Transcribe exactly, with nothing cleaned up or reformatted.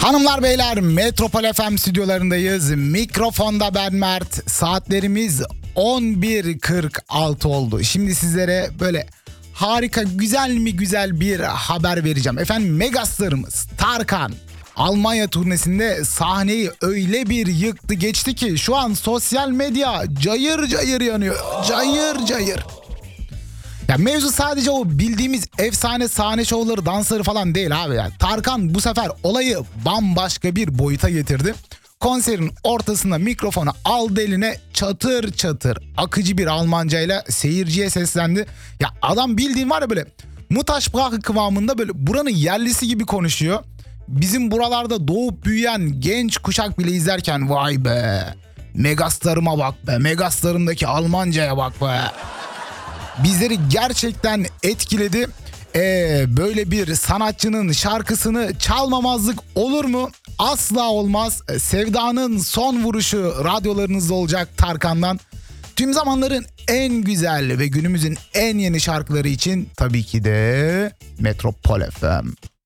Hanımlar beyler, Metropol F M stüdyolarındayız. Mikrofonda ben Mert. Saatlerimiz on bir kırk altı oldu. Şimdi sizlere böyle harika, güzel mi güzel bir haber vereceğim. Efendim, megastarımız Tarkan Almanya turnesinde sahneyi öyle bir yıktı geçti ki şu an sosyal medya cayır cayır yanıyor. Cayır cayır. Ya mevzu sadece o bildiğimiz efsane sahne şovları, dansları falan değil abi ya. Tarkan bu sefer olayı bambaşka bir boyuta getirdi. Konserin ortasında mikrofonu aldı eline, çatır çatır akıcı bir Almancayla seyirciye seslendi. Ya adam bildiğin var ya, böyle Muttersprache kıvamında, böyle buranın yerlisi gibi konuşuyor. Bizim buralarda doğup büyüyen genç kuşak bile izlerken vay be, megastarıma bak be, megastarımdaki Almancaya bak be, bizleri gerçekten etkiledi. Ee, böyle bir sanatçının şarkısını çalmamazlık olur mu? Asla olmaz. Sevdanın son vuruşu radyolarınızda olacak Tarkan'dan. Tüm zamanların en güzel ve günümüzün en yeni şarkıları için tabii ki de Metropol F M.